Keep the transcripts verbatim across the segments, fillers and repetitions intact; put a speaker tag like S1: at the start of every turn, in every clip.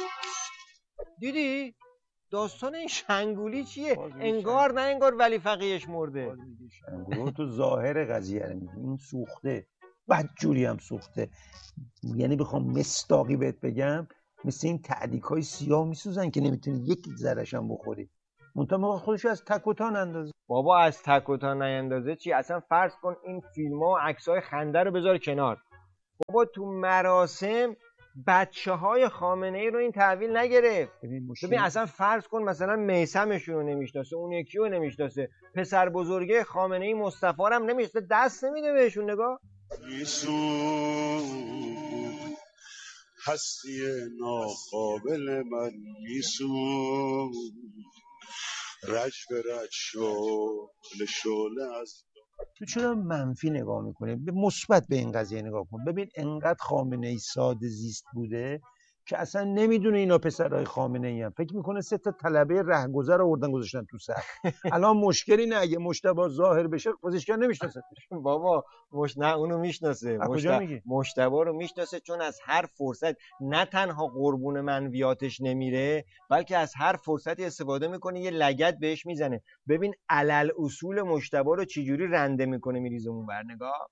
S1: دیدی؟ داستان این شنگولی چیه؟ انگار نه انگار ولی فقیهش مرده.
S2: شنگول تو ظاهر قضیه رو میگی، این سوخته، بدجوری هم سوخته. یعنی بخوام مصداقی بهت بگم، مثل این تعدیک‌های سیاه میسوزن که نمیتونی یک ذره‌ش هم بخوری. منتها موقع خودشو از تک و تا نندازه.
S1: بابا از تک و تا نیندازه چی؟ اصلا فرض کن این فیلم‌ها و عکس‌های خنده رو بذار کنار. بابا تو مراسم بچه های خامنه ای رو این تحویل نگرفت. ببین اصلا فرض کن مثلا میثمشون رو نمیشناسه، اون یکی رو نمیشناسه، پسر بزرگه خامنه ای مصطفی رو هم نمیشناسه، دست نمیده بهشون. نگاه
S3: هستی ناقابل من میسو رج به رج شعله شعله از
S2: تو چرا منفی نگاه میکنه؟ به مثبت به این قضیه نگاه کن. ببین انقدر خامنه ای ساده زیست بوده که اصلا نمیدونه اینا پسرای خامنه ای هم. فکر میکنه سه تا طلبه رهگذر آوردن گذاشتن تو صف. الان مشکلی نه، اگه مجتبی ظاهر بشه پوزیشن نمیشناسه.
S1: بابا مش نه اونو میشناسه،
S2: کجا میگی؟
S1: مجتبی رو میشناسه، چون از هر فرصت نه تنها قربون منویاتش نمیره، بلکه از هر فرصتی استفاده میکنه یه لگد بهش میزنه. ببین علل اصول مجتبی رو چجوری رنده میکنه میریزه اون بر. نگاه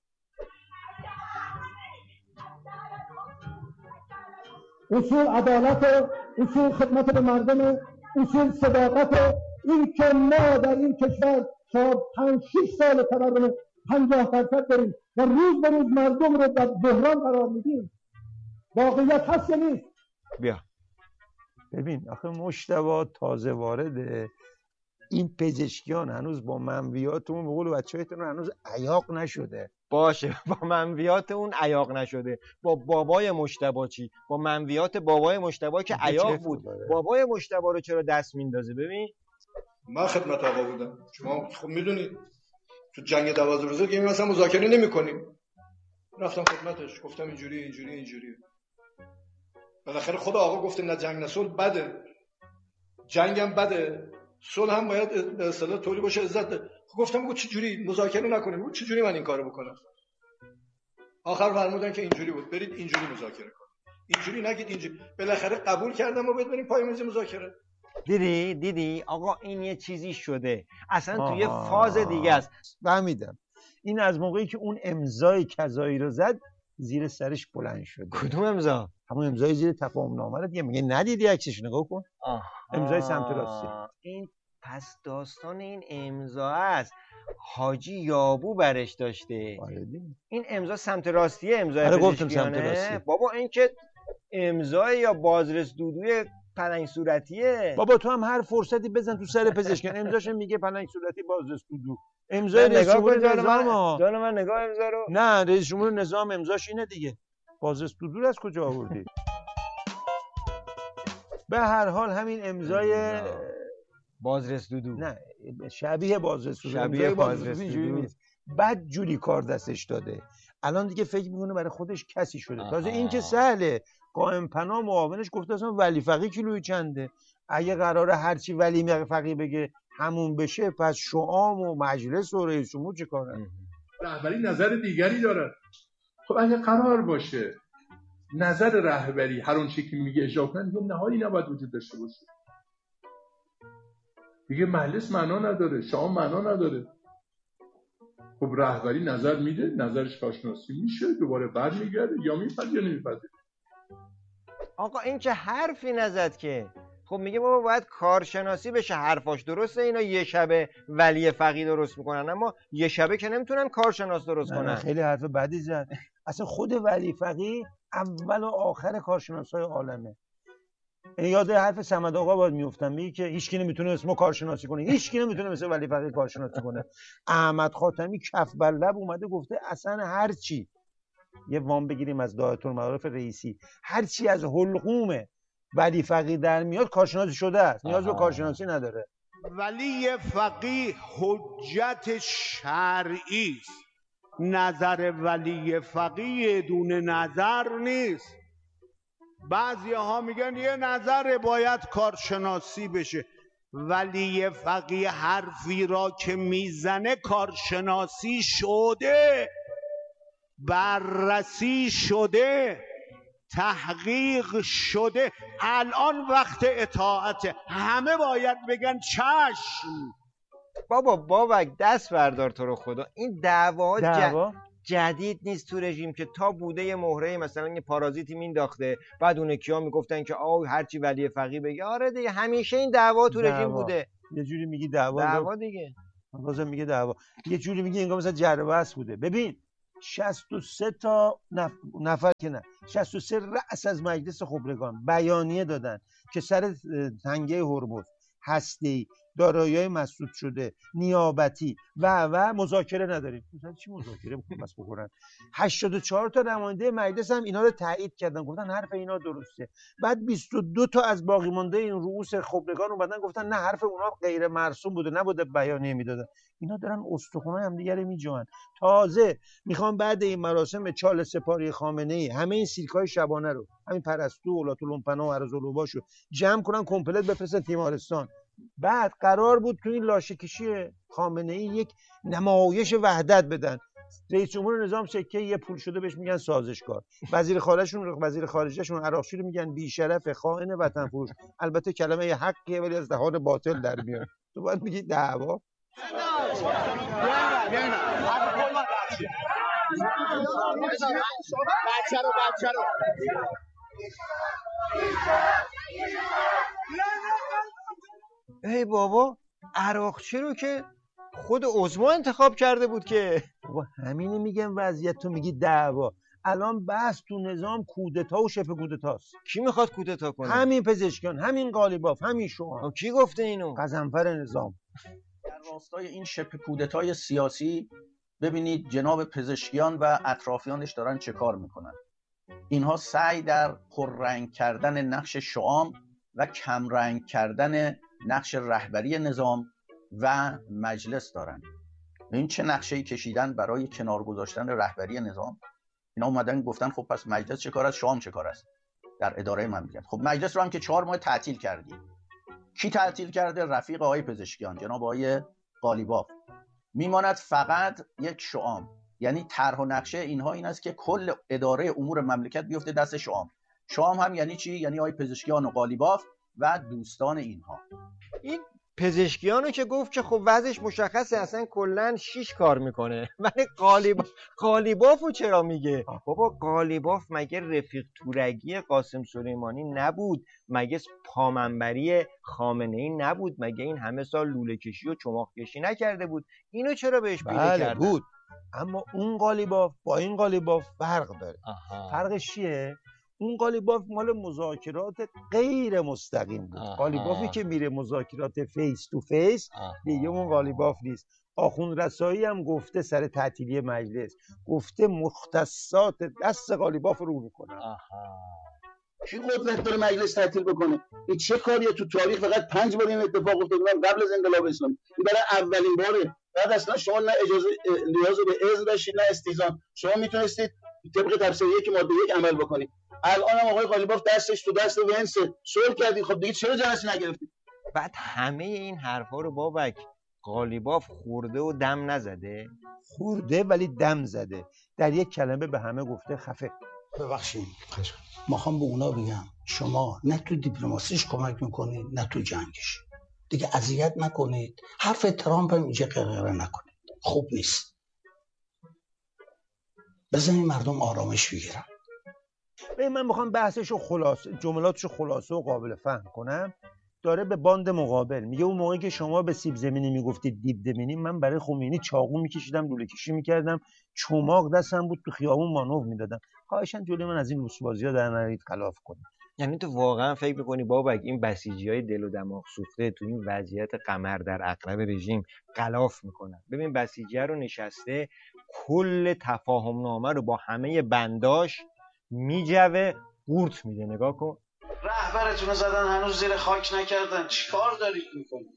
S4: اصول عدالت، اصول خدمت به مردم، اصول صداقت. این که ما در این کشور چهار پنج شش سال تورم پنجاه درصد داریم و روز به روز مردم رو در بحران قرار میدیم، واقعیت هست یا نیست؟
S1: بیا
S2: ببین آخه مجتبی تازه وارده، این پزشکیان هنوز با منویاتمون به قول بچه‌هاتون هنوز عیاق نشده.
S1: باشه با منویات اون عیاق نشده، با بابای مجتبی چی؟ با منویات بابای مجتبی که عیاق بود، بابای مجتبی رو چرا دست میندازه؟ ببین
S5: من خدمت آقا بودم، شما خب میدونید تو جنگ دوازده روزه که مثلا مذاکره نمی‌کنیم، رفتم خدمتش گفتم اینجوری اینجوری اینجوری. بالاخره خود آقا گفته نه جنگ نه صلح بده، جنگم بده، صلح هم باید به اصطلاح طوری باشه عزت ده. گفتم بگو چه جوری مذاکره نکنیم، بگو چه جوری من این کارو بکنم. آخر فرمودن که اینجوری بود، برید اینجوری مذاکره کنید، اینجوری نگید اینجوری. بالاخره قبول کردم و بریم پای میز مذاکره.
S1: دیدی دیدی آقا این یه چیزی شده اصلا توی فاز دیگه است.
S2: فهمیدم. این از موقعی که اون امضای کذایی رو زد زیر سرش بلند شد.
S1: کدوم امضا؟
S2: همون امضای زیر تفاهم نامه رو دیگه. میگه ندیدی عکسش؟ نگاه کن. امضای سمت راستی.
S1: این پس داستان این امضا است حاجی یابو برش داشته. این امضا سمت راستیه، امضای
S2: آره گفتم سمت راستی.
S1: بابا این که امضای یا بازرس دودوی پلنگ صورتیه.
S2: بابا تو هم هر فرصتی بزن تو سر پزشکن امضاش میگه پلنگ صورتی بازرس دودو. امضای رئیس جمهور نظام.
S1: جان من نگاه امضا رو.
S2: نه رئیس جمهور نظام امضاش اینه دیگه. بازرس دودو رو از کجا آوردی؟ به هر حال همین امضای
S1: بازرس دودو
S2: نه شبیه بازرس دودو،
S1: شبیه بازرس دودو
S2: نیست. بد جوری کار دستش داده. الان دیگه فکر میکنه برای خودش کسی شده. تازه این که سهله، قائم پناه معاونش گفته اصلا ولی فقیه کیلویی چنده. اگه قراره هرچی ولی فقیه بگه همون بشه، پس شعام و مجلس و رئیس جمهور چه کارن؟
S6: رهبری نظر دیگری داره. خب اگه قرار باشه نظر رهبری هر اون چیزی که میگه اجرا کنن، دیگه نهایی نباید وجود داشته باشه. دیگه مجلس معنا نداره، شعام معنا نداره. خب رهبری نظر میده، نظرش کارشناسی میشه، دوباره برمیگرده یا میپذیره یا نمیپذیره.
S1: آقا این چه حرفی نزد که؟ خب میگه بابا باید کارشناسی بشه، حرفاش درسته. اینا یه شبه ولی فقیه درست میکنن، اما یه شبه که نمیتونن کارشناس درست کنن.
S2: خیلی حرف بدی زد. اصلا خود ولی فقیه اول و آخر کارشناسای عالمه. یاد حرف صمد آقا باید میافتم، میگه که هیچکی نمیتونه اسمو کارشناسی کنه، هیچکی نمیتونه مثل ولی فقیه کارشناسی کنه. احمد خاتمی کف بر لب اومده گفته اصلا هر چی، یه وام بگیریم از دایره المعارف رئیسی، هر چی از حلقوم ولی فقیه در میاد کارشناسی شده است، نیاز به کارشناسی نداره.
S7: ولی فقیه حجت شرعی است. نظر ولی فقیه دون نظر نیست. بعضی ها میگن یه نظر باید کارشناسی بشه. ولی فقیه حرفی را که میزنه کارشناسی شده، بررسی شده، تحقیق شده. الان وقت اطاعته، همه باید بگن چشم.
S1: بابا بابک دست بردار تو رو خدا، این دعوا
S2: دعوا
S1: جدید نیست تو رژیم که تا بوده یه مهره مثلا یه پارازیتی مینداخته، بعد اون کیا میگفتن که آه هرچی ولی فقیه بگه. آره دیگه همیشه این دعوا تو رژیم بوده.
S2: یه جوری میگی دعوا
S1: دعوا دیگه،
S2: بازم میگه دعوا، یه جوری میگه انگار مثلا جربه‌اس بوده. ببین شصت و سه تا نف... نفر که نه شصت و سه رأس از مجلس خبرگان بیانیه دادن که سر تنگه هرمز، هسته‌ای، دارایی‌های مسدود شده، نیابتی و و مذاکره نداریم. مثلا چی مذاکره می‌خوام بس بکنن؟ هشتاد و چهار تا نماینده مجلس هم اینا رو تایید کردن، گفتن حرف اینا درسته. بعد بیست و دو تا از باقی مانده این رؤوس خبرگان اومدن گفتن نه حرف اونا غیر مرسوم بوده، نبوده بیانیه میدادن. اینا دارن استخونای هم دیگه رو میجوان. تازه میخوام بعد این مراسم چاله سپاری خامنه‌ای همه این سیرکای شبانه رو، همین پرستو، اولات‌الامپنا و ارزالوباشو جمع کنن کمپلت بفرستن تیمارستان. بعد قرار بود تو این لاشه‌کشی خامنه‌ای یک نمایش وحدت بدن. رئیس جمهور نظام سکه یه پول شده بهش میگن سازشکار، وزیر خارجشون وزیر خارجهشون عراقچی رو میگن بی‌شرف، خائن، وطن فروش. البته کلمه حقیه ولی از دهان باطل در میاد. تو باید میگی دعوا.
S7: بچه رو بچه رو
S1: ای بابا عراقچی رو که خود عظما انتخاب کرده بود که.
S2: بابا همینه میگم وضعیت، تو میگی دعوا. الان بحث تو نظام کودتا و شبه کودتاست.
S1: کی میخواد کودتا کنه؟
S2: همین پزشکیان، همین قالیباف، همین شما.
S1: کی گفته اینو؟
S2: غضنفر نظام.
S8: در راستای این شبه کودتای سیاسی ببینید جناب پزشکیان و اطرافیانش دارن چه کار میکنن. اینها سعی در پررنگ کردن نقش شعام و کمرنگ کردن نقش رهبری نظام و مجلس دارن. این چه نقشه‌ای کشیدن برای کنار گذاشتن رهبری نظام. اینا اومدن گفتن خب پس مجلس چه کار است، شعام چه کار است در اداره مملکت. خب مجلس رو هم که چهار ماه تعطیل کردیم. کی تعطیل کرده؟ رفیق آقای پزشکیان، جناب آقای قالیباف. میماند فقط یک شعام. یعنی طرح و نقشه اینها این است که کل اداره امور مملکت بیفته دست شعام. شعام هم یعنی چی؟ یعنی آقای پزشکیان و قالیباف و دوستان اینها.
S1: این پزشکیانو که گفت که خب وضعش مشخصه، اصلا کلا شیش کار میکنه. ولی قالیباف قالیبافو چرا میگه؟ بابا قالیباف مگه رفیق تورگی قاسم سلیمانی نبود؟ مگه پامنبری خامنه‌ای نبود؟ مگه این همه سال لوله کشی و چماق کشی نکرده بود؟ اینو چرا بهش بیله
S2: بله
S1: کردن؟
S2: بود. اما اون قالیباف با این قالیباف فرق داره.
S1: آها.
S2: فرقش چیه؟ اون قالیباف مال مذاکرات غیر مستقیم بود.
S1: آها.
S2: قالیبافی که میره مذاکرات فیس تو فیس دیگه اون قالیباف نیست. آخوند رسایی هم گفته سر تعطیلی مجلس، گفته مختصات دست قالیباف رو میکنن.
S9: کی قدرت داره مجلس تعطیل بکنه؟ این چه کاریه؟ تو تاریخ فقط پنج بار این اتفاق افتاده قبل از انقلاب اسلامی. این برای اولین باره. بعد اصلا شما نه اجازه نیاز به اذن داشتید نه استیزان. شما میتونستید طبق تفسیر یک ماده یک عمل بکنید. الان هم آقای قالیباف دستش تو دست ونس صلح کردی. خب دیگه چرا جلسه نگرفتید؟
S1: بعد همه این حرفا رو بابک قالیباف خورده و دم نزده؟
S2: خورده ولی دم زده. در یک کلمه به همه گفته خفه.
S9: ببخشید ما خوام به اونا بگم شما نه تو دیپلماسیش کمک میکنید نه تو جنگش. دیگه اذیت نکنید. حرف ترامپ هم اینجا قرقره نکنید. خوب نیست. بزنید مردم آرامش بگیرن.
S2: من میخوام بحثشو خلاصه، جملاتشو خلاصه و قابل فهم کنم. داره به باند مقابل میگه اون موقعی که شما به سیب زمینی میگفتید دیب زمینی، من برای خمینی چاقو میکشیدم، لوله کشی میکردم، چماق دستم بود، تو خیابون مانور میدادم. خواهشاً جلوی من از این لوسبازی‌ها در نرید، خلاف کنید.
S1: یعنی تو واقعا فکر میکنی بابک این بسیجی‌های دل و دماغ سوخته تو این وضعیت قمر در عقرب رژیم غلاف میکنن؟ ببین بسیجیه رو نشسته کل تفاهم نامه رو با همه بنداش میجوه قورت میده. نگاه کن.
S10: رهبرتون رو زدن هنوز زیر خاک نکردن، چیکار دارید میکنید؟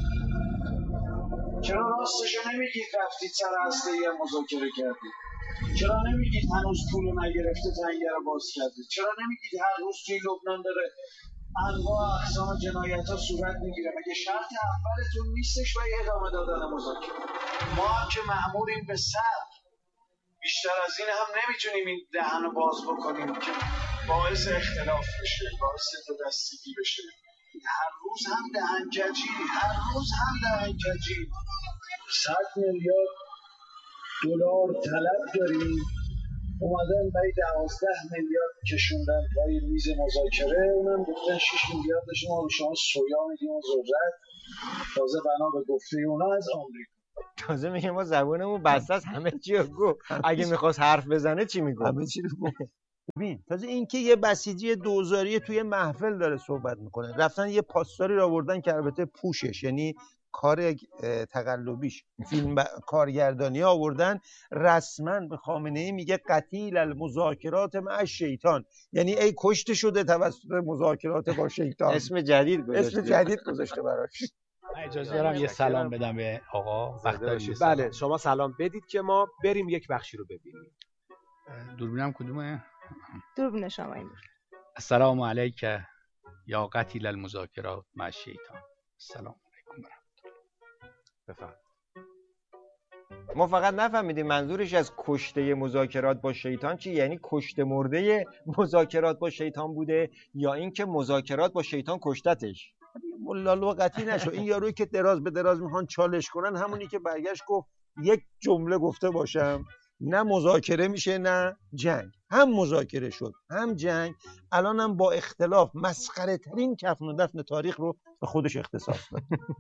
S10: چرا راستشو نمیگید رفتید سر هسته‌ای مذاکره کردید؟ چرا نمیگید هنوز پول نگرفته تنگه رو باز کردید؟ چرا نمیگید هر روز توی لبنان داره انواع اقسام جنایت ها صورت میگیره؟ مگه شرط اولتون نیستش برای ادامه دادن مذاکره؟ ما هم که مأموریم به صبر، بیشتر از این هم نمیتونیم این دهن رو باز بکنیم که باعث اختلاف بشه، باعث دو دستگی بشه. هر روز هم دهنکجی، هر روز هم دهنکجی. صد میلیارد دلار طلب داریم، اومدن برای دوازده میلیارد کشوندن پای میز مذاکره، اونم گفتن شش میلیاردش ما به شما سویا میدیم و ذرت، تازه بنا به گفته اونا از آمریکا.
S1: تازه میگه ما زبونمون بسته است، همه چی رو گفت. اگه میخواست حرف بزنه چی میگفت؟
S2: همه چی رو گفت. ببین تازه اینکه یه بسیجی دوزاری توی محفل داره صحبت میکنه، رفتن یه پاسداری رو آوردن که البته پوشش، یعنی کار تقلبیش، فیلم ب... کارگردانی آوردن، رسما به خامنه ای میگه قتیل المذاکرات مع شیطان، یعنی ای کشته شده توسط مذاکرات با شیطان.
S1: اسم جدید گذاشته،
S2: اسم جدید گذاشته براش.
S11: اجازه دارم یه سلام بدم به آقا وقت داشتید؟
S12: بله شما سلام بدید که ما بریم یک بخشی رو ببینیم.
S11: دوربینم کدومه؟
S13: دوربین شما این.
S11: السلام علیک یا قتیل المذاکرات مع شیطان. السلام علیکم.
S1: بفهم. ما فقط نفهمیدیم منظورش از کشته مذاکرات با شیطان چی، یعنی کشته مرده مذاکرات با شیطان بوده یا اینکه مذاکرات با شیطان کشتتش؟
S2: ملالو قطعی نشو. این یارویی که دراز به دراز میخوان چالش کنن همونی که برگشت گفت یک جمله گفته باشم، نه مذاکره میشه نه جنگ. هم مذاکره شد هم جنگ، الان هم با اختلاف مسخره ترین کفن و دفن تاریخ رو به خودش اختصاص داد.